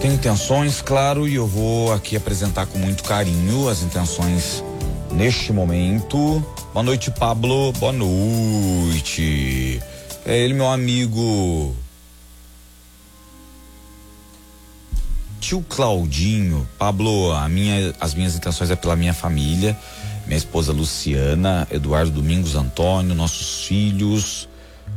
Tem intenções, claro, e eu vou aqui apresentar com muito carinho as intenções neste momento. Boa noite, Pablo. Boa noite. É ele, meu amigo tio Claudinho. Pablo, as minhas intenções é pela minha família, minha esposa Luciana, Eduardo Domingos Antônio, nossos filhos,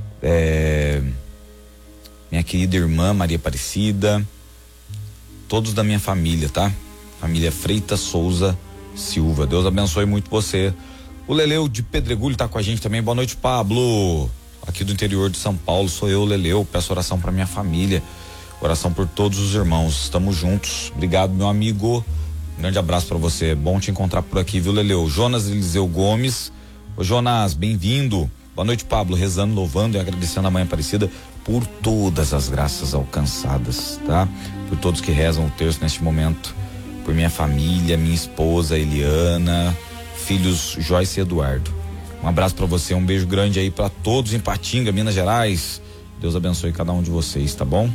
minha querida irmã Maria Aparecida, todos da minha família, tá? Família Freitas Souza Silva. Deus abençoe muito você. O Leleu de Pedregulho tá com a gente também. Boa noite, Pablo. Aqui do interior de São Paulo, sou eu, Leleu. Peço oração para minha família. Oração por todos os irmãos. Estamos juntos. Obrigado, meu amigo. Um grande abraço para você. Bom te encontrar por aqui, viu, Leleu? Jonas Eliseu Gomes. Ô, Jonas, bem-vindo. Boa noite, Pablo. Rezando, louvando e agradecendo a Mãe Aparecida por todas as graças alcançadas, tá? Por todos que rezam o terço neste momento. Por minha família, minha esposa Eliana, filhos Joyce e Eduardo. Um abraço para você, um beijo grande aí para todos em Patinga, Minas Gerais. Deus abençoe cada um de vocês, tá bom?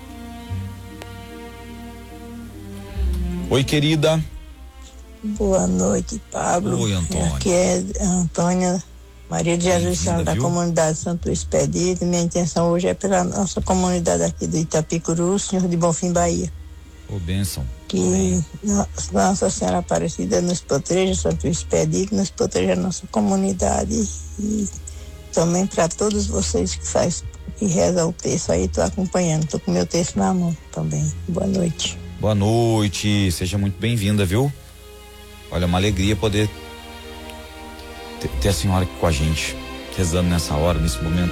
Oi, querida. Boa noite, Pablo. Oi, Antônia. Aqui é a Antônia Maria de Jesus, da comunidade Santo Expedito. Minha intenção hoje é pela nossa comunidade aqui do Itapicuru, Senhor de Bonfim, Bahia. Ô, bênção. Que Nossa Senhora Aparecida nos proteja, Santo Expedito, nos proteja a nossa comunidade e também para todos vocês que rezam o texto aí, tô acompanhando, tô com meu texto na mão também. Boa noite. Boa noite, seja muito bem-vinda, viu? Olha, uma alegria poder ter a senhora aqui com a gente, rezando nessa hora, nesse momento